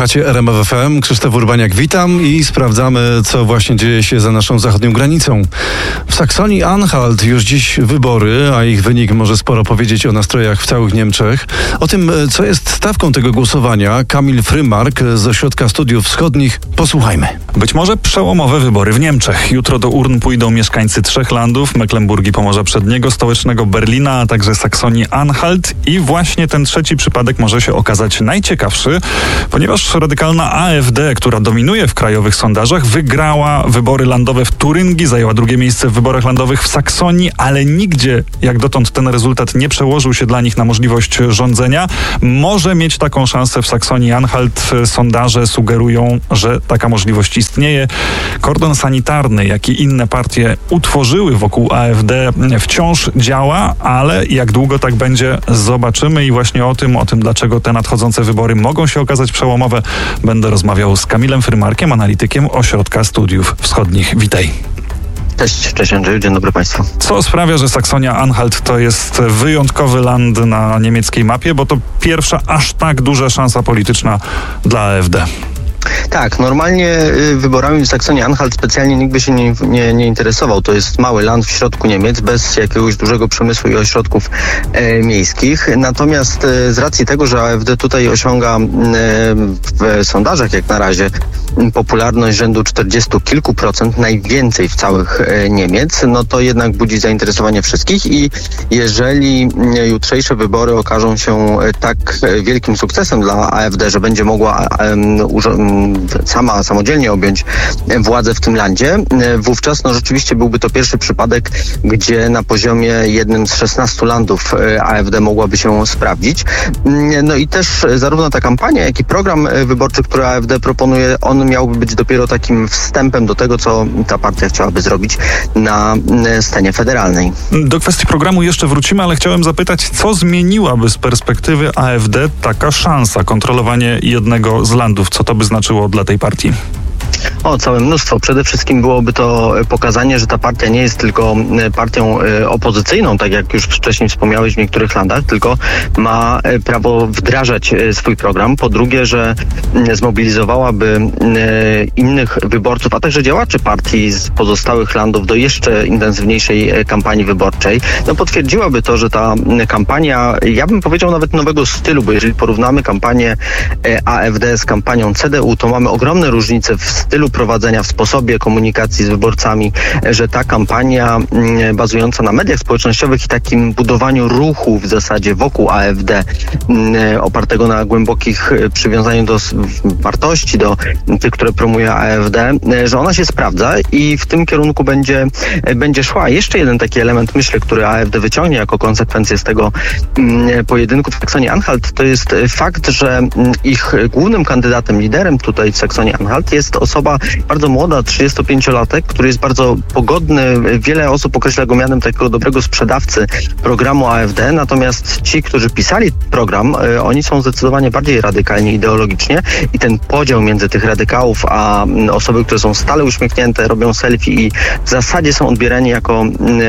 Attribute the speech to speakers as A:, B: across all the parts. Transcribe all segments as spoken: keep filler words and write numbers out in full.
A: Słuchacie R M F F M, Krzysztof Urbaniak, witam i sprawdzamy, co właśnie dzieje się za naszą zachodnią granicą. W Saksonii-Anhalt już dziś wybory, a ich wynik może sporo powiedzieć o nastrojach w całych Niemczech. O tym, co jest stawką tego głosowania, Kamil Frymark z Ośrodka Studiów Wschodnich. Posłuchajmy.
B: Być może przełomowe wybory w Niemczech. Jutro do urn pójdą mieszkańcy trzech landów, Mecklenburgii Pomorza Przedniego, stołecznego Berlina, a także Saksonii-Anhalt i właśnie ten trzeci przypadek może się okazać najciekawszy, ponieważ radykalna A F D, która dominuje w krajowych sondażach, wygrała wybory landowe w Turyngii, zajęła drugie miejsce w wyborach landowych w Saksonii, ale nigdzie jak dotąd ten rezultat nie przełożył się dla nich na możliwość rządzenia. Może mieć taką szansę w Saksonii-Anhalt. Sondaże sugerują, że taka możliwość istnieje. Kordon sanitarny, jak i inne partie utworzyły wokół A F D, wciąż działa, ale jak długo tak będzie, zobaczymy i właśnie o tym, o tym, dlaczego te nadchodzące wybory mogą się okazać przełomowe, będę rozmawiał z Kamilem Frymarkiem, analitykiem Ośrodka Studiów Wschodnich. Witaj.
C: Cześć, cześć Andrzeju, dzień dobry Państwu.
B: Co sprawia, że Saksonia-Anhalt to jest wyjątkowy land na niemieckiej mapie, bo to pierwsza aż tak duża szansa polityczna dla A F D?
C: Tak, normalnie wyborami w Saksonii-Anhalt specjalnie nikt by się nie, nie, nie interesował. To jest mały land w środku Niemiec, bez jakiegoś dużego przemysłu i ośrodków e, miejskich. Natomiast e, z racji tego, że A F D tutaj osiąga e, w sondażach jak na razie popularność rzędu czterdziestu kilku procent, najwięcej w całych e, Niemiec, no to jednak budzi zainteresowanie wszystkich i jeżeli jutrzejsze wybory okażą się tak wielkim sukcesem dla A F D, że będzie mogła e, urządzić sama samodzielnie objąć władzę w tym landzie, wówczas no rzeczywiście byłby to pierwszy przypadek, gdzie na poziomie jednym z szesnastu landów A F D mogłaby się sprawdzić. No i też zarówno ta kampania, jak i program wyborczy, który A F D proponuje, on miałby być dopiero takim wstępem do tego, co ta partia chciałaby zrobić na scenie federalnej.
B: Do kwestii programu jeszcze wrócimy, ale chciałem zapytać, co zmieniłaby z perspektywy A F D taka szansa, kontrolowanie jednego z landów? Co to by znaczyło dla tej partii?
C: O, całe mnóstwo. Przede wszystkim byłoby to pokazanie, że ta partia nie jest tylko partią opozycyjną, tak jak już wcześniej wspomniałeś w niektórych landach, tylko ma prawo wdrażać swój program. Po drugie, że zmobilizowałaby innych wyborców, a także działaczy partii z pozostałych landów do jeszcze intensywniejszej kampanii wyborczej. No, potwierdziłaby to, że ta kampania, ja bym powiedział nawet nowego stylu, bo jeżeli porównamy kampanię A F D z kampanią C D U, to mamy ogromne różnice w stylu prowadzenia, w sposobie komunikacji z wyborcami, że ta kampania bazująca na mediach społecznościowych i takim budowaniu ruchu w zasadzie wokół A F D, opartego na głębokich przywiązaniu do wartości, do tych, które promuje A F D, że ona się sprawdza i w tym kierunku będzie, będzie szła. Jeszcze jeden taki element, myślę, który A F D wyciągnie jako konsekwencję z tego pojedynku w Saksonii-Anhalt, to jest fakt, że ich głównym kandydatem, liderem tutaj w Saksonii-Anhalt jest osoba bardzo młoda, trzydziestopięciolatek, który jest bardzo pogodny. Wiele osób określa go mianem takiego dobrego sprzedawcy programu A F D, natomiast ci, którzy pisali program, oni są zdecydowanie bardziej radykalni ideologicznie i ten podział między tych radykałów, a osoby, które są stale uśmiechnięte, robią selfie i w zasadzie są odbierani jako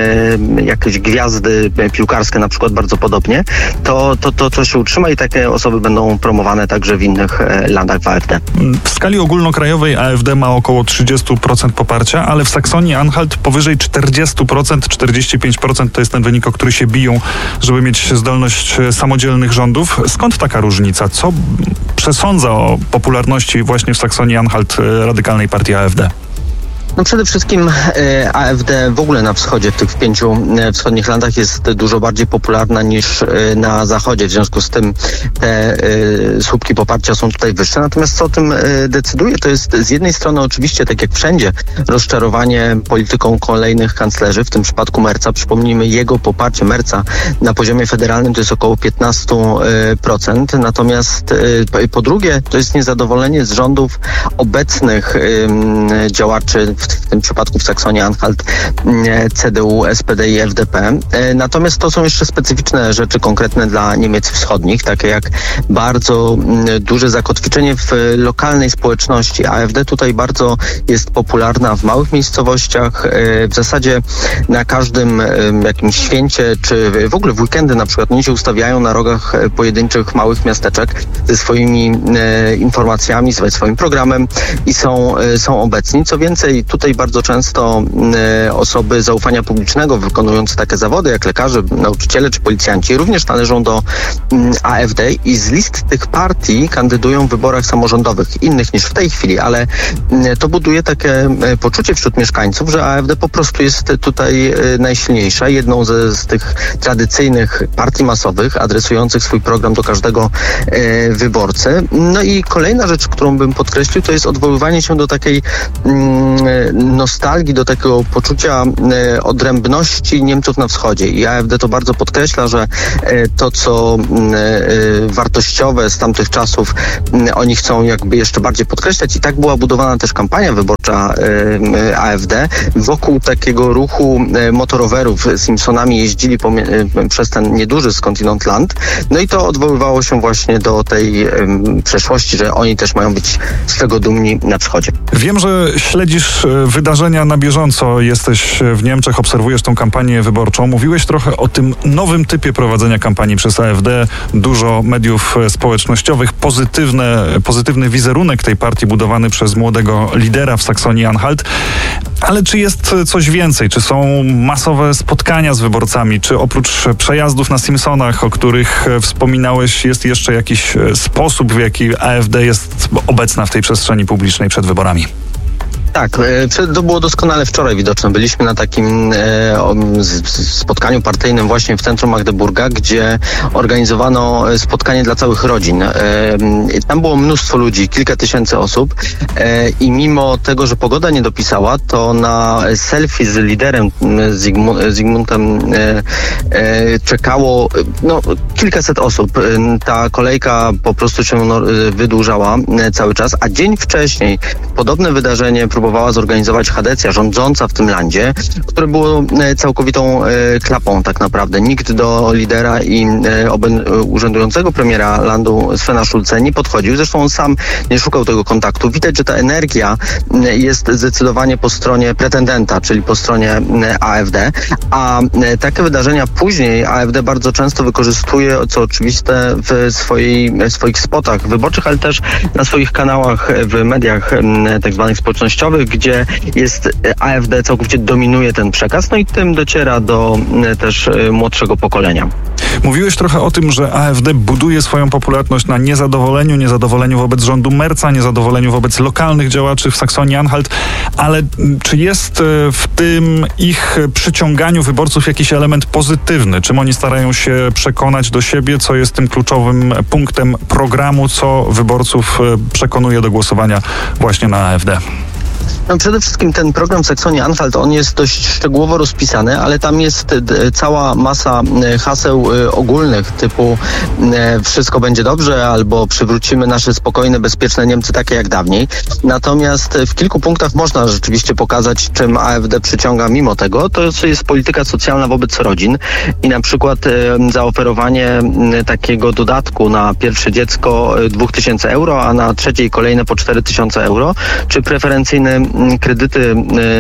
C: e, jakieś gwiazdy piłkarskie na przykład bardzo podobnie, to, to, to, to się utrzyma i takie osoby będą promowane także w innych e, landach w A F D.
B: W skali ogólnokrajowej A F D ma około trzydzieści procent poparcia, ale w Saksonii-Anhalt powyżej czterdzieści procent, czterdzieści pięć procent to jest ten wynik, o który się biją, żeby mieć zdolność samodzielnych rządów. Skąd taka różnica? Co przesądza o popularności właśnie w Saksonii-Anhalt radykalnej partii A F D?
C: No przede wszystkim e, A F D w ogóle na wschodzie, w tych pięciu e, wschodnich landach jest dużo bardziej popularna niż e, na zachodzie. W związku z tym te e, słupki poparcia są tutaj wyższe. Natomiast co o tym e, decyduje, to jest z jednej strony oczywiście, tak jak wszędzie, rozczarowanie polityką kolejnych kanclerzy, w tym przypadku Merza. Przypomnijmy, jego poparcie Merza na poziomie federalnym to jest około piętnaście procent. Natomiast e, po drugie, to jest niezadowolenie z rządów obecnych e, działaczy w tym przypadku w Saksonii-Anhalt C D U, S P D i F D P. Natomiast to są jeszcze specyficzne rzeczy konkretne dla Niemiec Wschodnich, takie jak bardzo duże zakotwiczenie w lokalnej społeczności. A F D tutaj bardzo jest popularna w małych miejscowościach. W zasadzie na każdym jakimś święcie, czy w ogóle w weekendy na przykład, oni się ustawiają na rogach pojedynczych małych miasteczek ze swoimi informacjami, ze swoim programem i są, są obecni. Co więcej, tutaj bardzo często osoby zaufania publicznego wykonujące takie zawody jak lekarze, nauczyciele czy policjanci również należą do A F D i z list tych partii kandydują w wyborach samorządowych, innych niż w tej chwili, ale to buduje takie poczucie wśród mieszkańców, że A F D po prostu jest tutaj najsilniejsza, jedną ze, z tych tradycyjnych partii masowych, adresujących swój program do każdego e, wyborcy. No i kolejna rzecz, którą bym podkreślił, to jest odwoływanie się do takiej mm, nostalgii, do takiego poczucia e, odrębności Niemców na wschodzie. I A F D to bardzo podkreśla, że e, to, co e, wartościowe z tamtych czasów e, oni chcą jakby jeszcze bardziej podkreślać i tak była budowana też kampania wyborcza e, A F D wokół takiego ruchu e, motorowerów. Simpsonami jeździli pomie- przez ten nieduży skądinąd land. No i to odwoływało się właśnie do tej e, przeszłości, że oni też mają być z tego dumni na wschodzie.
B: Wiem, że śledzisz wydarzenia na bieżąco, jesteś w Niemczech, obserwujesz tą kampanię wyborczą. Mówiłeś trochę o tym nowym typie prowadzenia kampanii przez A F D. Dużo mediów społecznościowych, pozytywne, pozytywny wizerunek tej partii budowany przez młodego lidera w Saksonii-Anhalt. Ale czy jest coś więcej? Czy są masowe spotkania z wyborcami? Czy oprócz przejazdów na Simpsonach, o których wspominałeś, jest jeszcze jakiś sposób, w jaki A F D jest obecna w tej przestrzeni publicznej przed wyborami?
C: Tak, to było doskonale wczoraj widoczne. Byliśmy na takim e, spotkaniu partyjnym właśnie w centrum Magdeburga, gdzie organizowano spotkanie dla całych rodzin. E, tam było mnóstwo ludzi, kilka tysięcy osób e, i mimo tego, że pogoda nie dopisała, to na selfie z liderem Zygmu, Zygmuntem e, e, czekało no, kilkaset osób. Ta kolejka po prostu się no, wydłużała cały czas, a dzień wcześniej podobne wydarzenie próbowała zorganizować Hadecja, rządząca w tym landzie, które było całkowitą klapą tak naprawdę. Nikt do lidera i urzędującego premiera landu Svena Schulze nie podchodził. Zresztą on sam nie szukał tego kontaktu. Widać, że ta energia jest zdecydowanie po stronie pretendenta, czyli po stronie A F D, a takie wydarzenia później A F D bardzo często wykorzystuje, co oczywiste, w, swojej, w swoich spotach wyborczych, ale też na swoich kanałach w mediach tak zwanych społecznościowych, gdzie jest A F D całkowicie dominuje ten przekaz, no i tym dociera do też młodszego pokolenia.
B: Mówiłeś trochę o tym, że A F D buduje swoją popularność na niezadowoleniu, niezadowoleniu wobec rządu Merca, niezadowoleniu wobec lokalnych działaczy w Saksonii-Anhalt, ale czy jest w tym ich przyciąganiu wyborców jakiś element pozytywny? Czym oni starają się przekonać do siebie, co jest tym kluczowym punktem programu, co wyborców przekonuje do głosowania właśnie na A F D?
C: No przede wszystkim ten program Saksonii-Anhalt, on jest dość szczegółowo rozpisany, ale tam jest cała masa haseł ogólnych typu wszystko będzie dobrze albo przywrócimy nasze spokojne, bezpieczne Niemcy takie jak dawniej. Natomiast w kilku punktach można rzeczywiście pokazać, czym A F D przyciąga mimo tego. To jest polityka socjalna wobec rodzin i na przykład zaoferowanie takiego dodatku na pierwsze dziecko dwa tysiące euro, a na trzecie i kolejne po cztery tysiące euro, czy preferencyjne kredyty y,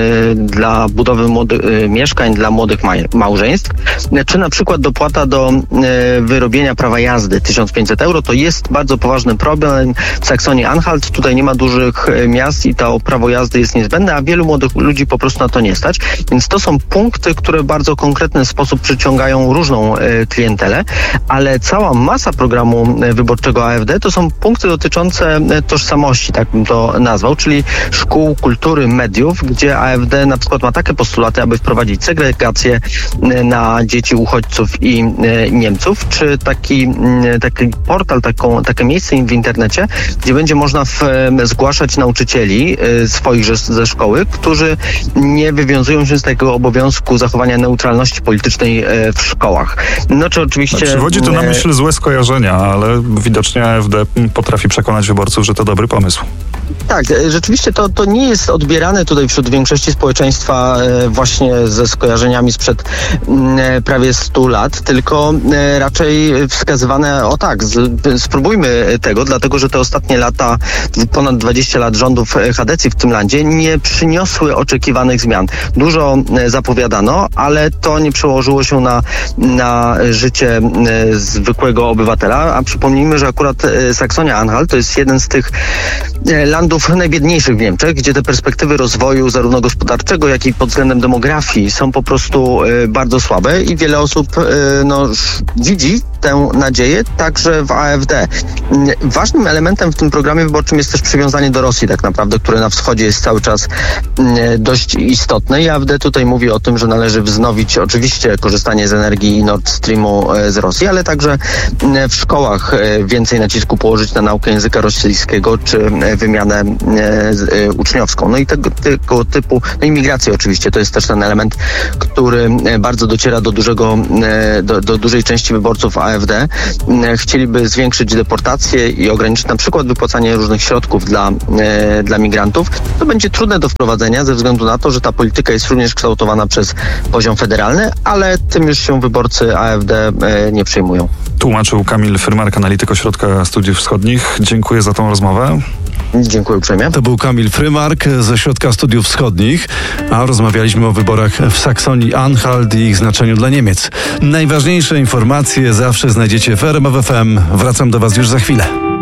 C: dla budowy młody, y, mieszkań dla młodych małżeństw, czy na przykład dopłata do y, wyrobienia prawa jazdy tysiąc pięćset euro. To jest bardzo poważny problem w Saksonii-Anhalt. Tutaj nie ma dużych miast i to prawo jazdy jest niezbędne, a wielu młodych ludzi po prostu na to nie stać. Więc to są punkty, które w bardzo konkretny sposób przyciągają różną y, klientelę, ale cała masa programu wyborczego A F D to są punkty dotyczące tożsamości, tak bym to nazwał, czyli szkół, kultury, mediów, gdzie A F D na przykład ma takie postulaty, aby wprowadzić segregację na dzieci uchodźców i Niemców, czy taki, taki portal, taką, takie miejsce w internecie, gdzie będzie można w, zgłaszać nauczycieli swoich ze szkoły, którzy nie wywiązują się z takiego obowiązku zachowania neutralności politycznej w szkołach. No czy oczywiście...
B: Przywodzi to na myśl złe skojarzenia, ale widocznie A F D potrafi przekonać wyborców, że to dobry pomysł.
C: Tak, rzeczywiście to, to nie jest odbierane tutaj wśród większości społeczeństwa właśnie ze skojarzeniami sprzed prawie stu lat, tylko raczej wskazywane, o tak, spróbujmy tego, dlatego że te ostatnie lata, ponad dwadzieścia lat rządów Chadecji w tym landzie nie przyniosły oczekiwanych zmian. Dużo zapowiadano, ale to nie przełożyło się na, na życie zwykłego obywatela, a przypomnijmy, że akurat Saksonia-Anhalt to jest jeden z tych landów najbiedniejszych w Niemczech, gdzie te perspektywy rozwoju zarówno gospodarczego, jak i pod względem demografii są po prostu bardzo słabe i wiele osób no, widzi tę nadzieję także w A F D. Ważnym elementem w tym programie wyborczym jest też przywiązanie do Rosji tak naprawdę, które na wschodzie jest cały czas dość istotne i A F D tutaj mówi o tym, że należy wznowić oczywiście korzystanie z energii Nord Streamu z Rosji, ale także w szkołach więcej nacisku położyć na naukę języka rosyjskiego czy wymianę uczniowską. No i tego, tego typu, no imigrację oczywiście, to jest też ten element, który bardzo dociera do dużego, do, do dużej części wyborców A F D. Chcieliby zwiększyć deportację i ograniczyć na przykład wypłacanie różnych środków dla, dla migrantów. To będzie trudne do wprowadzenia ze względu na to, że ta polityka jest również kształtowana przez poziom federalny, ale tym już się wyborcy A F D nie przejmują.
B: Tłumaczył Kamil Frymark, analityk Ośrodka Studiów Wschodnich. Dziękuję za tą rozmowę.
C: Dziękuję uprzejmie.
A: To był Kamil Frymark ze Ośrodka Studiów Wschodnich, a rozmawialiśmy o wyborach w Saksonii-Anhalt i ich znaczeniu dla Niemiec. Najważniejsze informacje zawsze znajdziecie w R M F F M. Wracam do Was już za chwilę.